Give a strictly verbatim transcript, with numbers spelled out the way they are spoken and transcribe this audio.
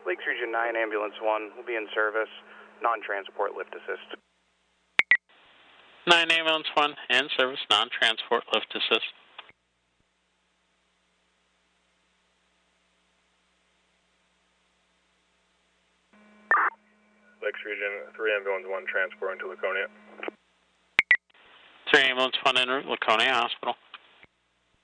Lakes Region nine, Ambulance one will be in service, non-transport lift assist. nine Ambulance one, in service, non-transport lift assist. Lakes Region three, Ambulance one, transporting to Laconia. three Ambulance one, en route, Laconia Hospital.